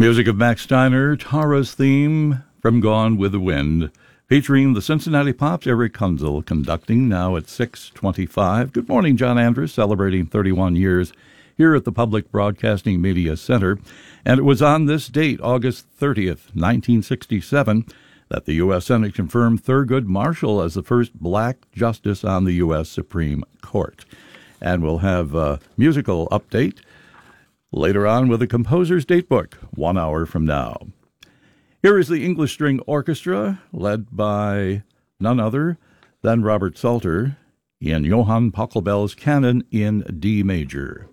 Music of Max Steiner, Tara's theme from Gone with the Wind, featuring the Cincinnati Pops, Eric Kunzel, conducting now at 6:25. Good morning, John Andrus, celebrating 31 years here at the Public Broadcasting Media Center. And it was on this date, August 30th, 1967, that the U.S. Senate confirmed Thurgood Marshall as the first black justice on the U.S. Supreme Court. And we'll have a musical update later on with the composer's datebook, 1 hour from now. Here is the English String Orchestra, led by none other than Robert Salter in Johann Pachelbel's Canon in D major.